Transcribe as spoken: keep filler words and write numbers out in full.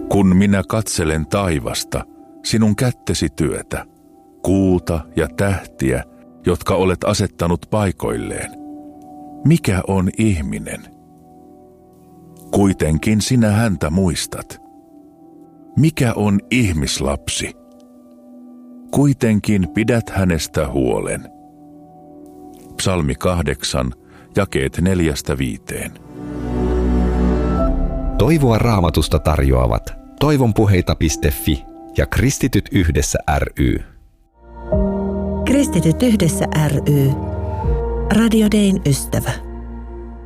Kun minä katselen taivasta, sinun kättesi työtä, kuuta ja tähtiä, jotka olet asettanut paikoilleen. Mikä on ihminen? Kuitenkin sinä häntä muistat. Mikä on ihmislapsi? Kuitenkin pidät hänestä huolen. Psalmi kahdeksan, jakeet neljästä viiteen. Toivoa Raamatusta tarjoavat toivonpuheita piste fi ja Kristityt yhdessä ry. Kristityt yhdessä ry. Radio Dayn ystävä.